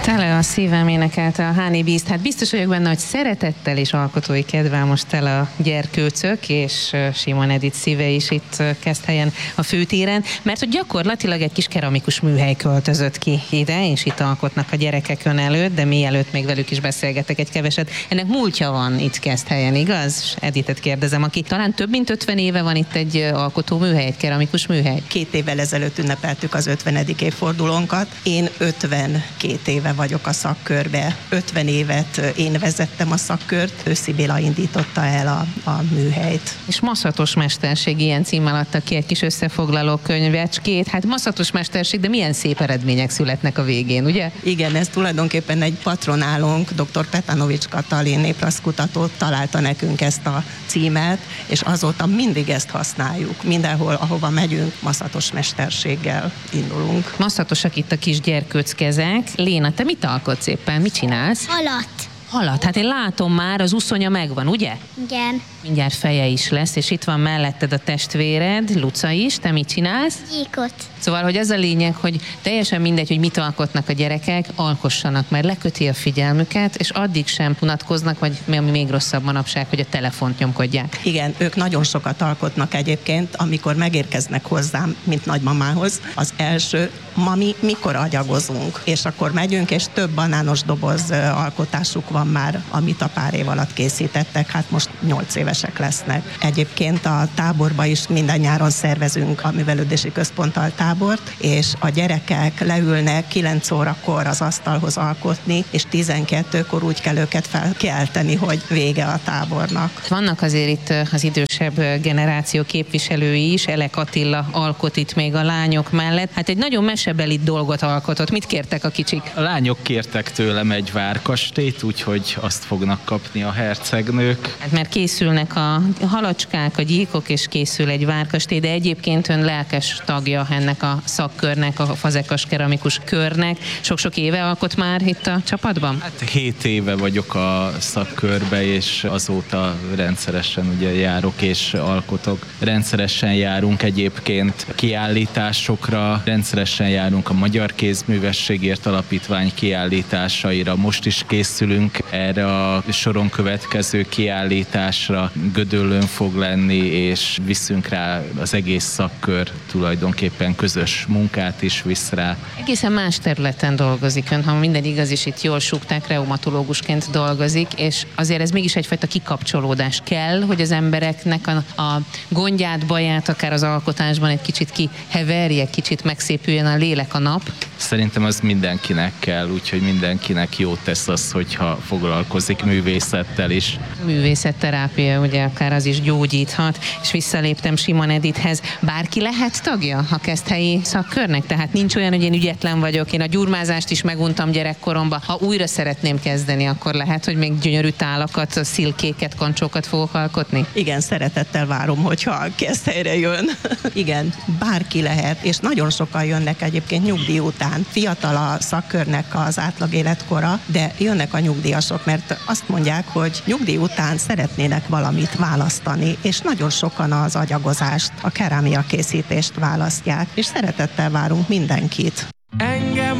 Tele a szívem, énekelte a Honey Beast. Hát biztos vagyok benne, hogy szeretettel és alkotói kedvel most tele a gyerkőcök, és Simon Edith szíve is itt Keszthelyen a főtéren, mert hogy gyakorlatilag egy kis keramikus műhely költözött ki ide, és itt alkotnak a gyerekek ön előtt, de mielőtt még velük is beszélgetek egy keveset. Ennek múltja van itt Keszthelyen, igaz? Edithet kérdezem, aki talán több mint 50 éve van itt egy alkotóműhely, egy keramikus műhely. 2 évvel ezelőtt ünnepeltük az 50. évfordulónkat. Én 52 éve vagyok a szakkörbe. 50 évet én vezettem a szakkört, Őszi Béla indította el a műhelyt. És maszatos mesterség, ilyen címmel adtak ki egy kis összefoglaló könyvecskét. Hát maszatos mesterség, de milyen szép eredmények születnek a végén, ugye? Igen, ez tulajdonképpen egy patronálónk, dr. Petanovics Katalin néprajzkutató találta nekünk ezt a címet, és azóta mindig ezt használjuk. Mindenhol, ahova megyünk, maszatos mesterséggel indulunk. Maszatosak itt a kis gyerkőckezek. Léna, te mit alkotsz éppen? Mit csinálsz? Halat. Halat. Hát én látom már, az uszonya megvan, ugye? Igen. Mindjárt feje is lesz, és itt van melletted a testvéred, Luca is. Te mit csinálsz? Gyíkot. Szóval, hogy ez a lényeg, hogy teljesen mindegy, hogy mit alkotnak a gyerekek, alkossanak, mert leköti a figyelmüket, és addig sem unatkoznak, vagy ami még rosszabb manapság, hogy a telefont nyomkodják. Igen, ők nagyon sokat alkotnak egyébként, amikor megérkeznek hozzám, mint nagymamához. Az első, mami, mikor agyagozunk? És akkor megyünk, és több banános doboz alkotásuk van már, amit a pár év alatt készítettek, hát most 8 évesek lesznek. Egyébként a táborba is minden nyáron szervezünk a művelődési központtal tábort, és a gyerekek leülnek 9 órakor az asztalhoz alkotni, és 12-kor úgy kell őket felkelteni, hogy vége a tábornak. Vannak azért itt az idősebb generáció képviselői is, Elek Attila alkot itt még a lányok mellett. Hát egy nagyon mesebeli dolgot alkotott. Mit kértek a kicsik? A lányok kértek tőlem egy várkastélyt, úgyhogy azt fognak kapni a hercegnők. Hát mert készülnek a halacskák, a gyíkok, és készül egy várkastély, de egyébként ön lelkes tagja ennek a szakkörnek, a fazekas keramikus körnek. Sok-sok éve alkot már itt a csapatban? Hát 7 éve vagyok a szakkörbe, és azóta rendszeresen ugye járok és alkotok. Rendszeresen járunk egyébként kiállításokra, rendszeresen járunk a Magyar Kézművességért Alapítvány kiállításaira. Most is készülünk erre a soron következő kiállításra. Gödöllőn fog lenni, és viszünk rá az egész szakkör tulajdonképpen közös munkát is visz rá. Egészen más területen dolgozik ön, ha minden igaz, is itt jól súgták, reumatológusként dolgozik, és azért ez mégis egyfajta kikapcsolódás kell, hogy az embereknek a gondját, baját, akár az alkotásban egy kicsit kiheverje, kicsit megszépüljön a lélek, a nap. Szerintem az mindenkinek kell, úgyhogy mindenkinek jót tesz az, hogyha foglalkozik művészettel is. Művészetterápia, ugye akár az is gyógyíthat, és visszaléptem Simon Edithhez. Bárki lehet tagja a keszthelyi szakkörnek? Tehát nincs olyan, hogy én ügyetlen vagyok, én a gyurmázást is meguntam gyerekkoromban. Ha újra szeretném kezdeni, akkor lehet, hogy még gyönyörű tálakat, szilkéket, kancsókat fogok alkotni? Igen, szeretettel várom, hogyha Keszthelyre jön. Igen, bárki lehet, és nagyon sokan jönnek egyébként nyugdíj után. Fiatal a szakkörnek az átlag életkora, de jönnek a nyugdíjasok, mert azt mondják, hogy nyugdíj után szeretnének valamit választani, és nagyon sokan az agyagozást, a kerámia készítést választják, és szeretettel várunk mindenkit.